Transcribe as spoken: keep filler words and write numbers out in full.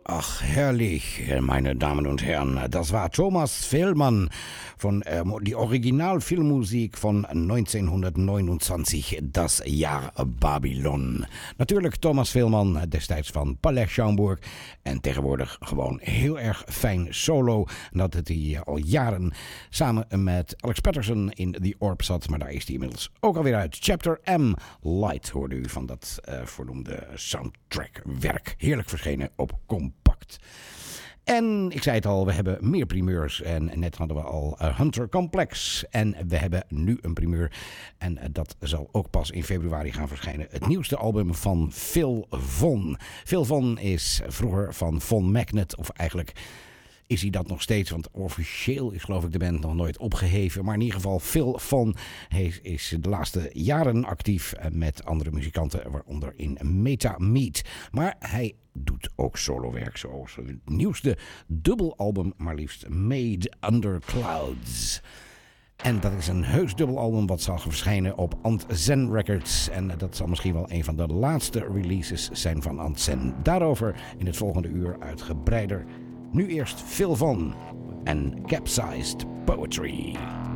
Ach, herrlich, meine Damen und Herren. Das war Thomas Fehlmann von äh, die Originalfilmmusik von neunzehnhonderdneunundzwanzig, das Jahr Babylon. Natuurlijk Thomas Fehlmann, destijds van Palais Schaumburg. En tegenwoordig gewoon heel erg fijn solo. Dat het hij al jaren samen met Alex Patterson in The Orb zat. Maar daar is hij inmiddels ook alweer uit. Chapter M, Light, hoorde u van dat uh, voornoemde soundtrackwerk. Heerlijk verschenen op Compact. En ik zei het al, we hebben meer primeurs. En net hadden we al uh, Hunter Complex. En we hebben nu een primeur. En uh, dat zal ook pas in februari gaan verschijnen. Het nieuwste album van Phil Von. Phil Von is vroeger van Von Magnet, of eigenlijk is hij dat nog steeds, want officieel is geloof ik de band nog nooit opgeheven. Maar in ieder geval Phil Von is de laatste jaren actief met andere muzikanten, waaronder in Meta Meat. Maar hij doet ook solowerk, zoals het nieuwste dubbelalbum, maar liefst Made Under Clouds. En dat is een heus dubbelalbum wat zal verschijnen op Ant Zen Records. En dat zal misschien wel een van de laatste releases zijn van Ant Zen. Daarover in het volgende uur uitgebreider. Nu eerst Phil Von en Capsized Poetry.